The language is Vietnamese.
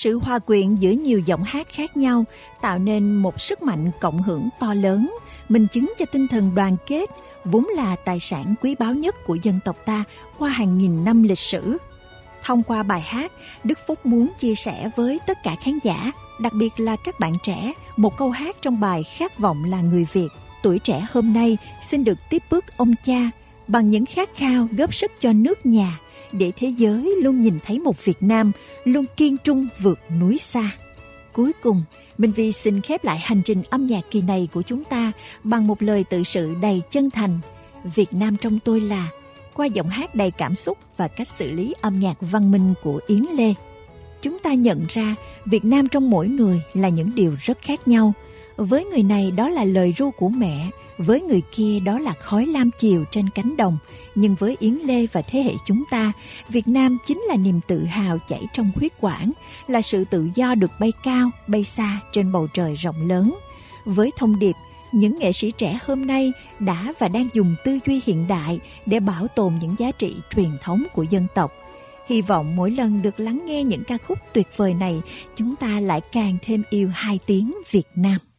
Sự hòa quyện giữa nhiều giọng hát khác nhau tạo nên một sức mạnh cộng hưởng to lớn, minh chứng cho tinh thần đoàn kết, vốn là tài sản quý báu nhất của dân tộc ta qua hàng nghìn năm lịch sử. Thông qua bài hát, Đức Phúc muốn chia sẻ với tất cả khán giả, đặc biệt là các bạn trẻ, một câu hát trong bài Khát vọng là người Việt. Tuổi trẻ hôm nay xin được tiếp bước ông cha bằng những khát khao góp sức cho nước nhà, để thế giới luôn nhìn thấy một Việt Nam luôn kiên trung vượt núi xa. Cuối cùng, Minh Vi xin khép lại hành trình âm nhạc kỳ này của chúng ta bằng một lời tự sự đầy chân thành. Việt Nam trong tôi là, qua giọng hát đầy cảm xúc và cách xử lý âm nhạc văn minh của Yến Lê. Chúng ta nhận ra Việt Nam trong mỗi người là những điều rất khác nhau. Với người này đó là lời ru của mẹ, với người kia đó là khói lam chiều trên cánh đồng. Nhưng với Yến Lê và thế hệ chúng ta, Việt Nam chính là niềm tự hào chảy trong huyết quản, là sự tự do được bay cao, bay xa trên bầu trời rộng lớn. Với thông điệp, những nghệ sĩ trẻ hôm nay đã và đang dùng tư duy hiện đại để bảo tồn những giá trị truyền thống của dân tộc. Hy vọng mỗi lần được lắng nghe những ca khúc tuyệt vời này, chúng ta lại càng thêm yêu hai tiếng Việt Nam.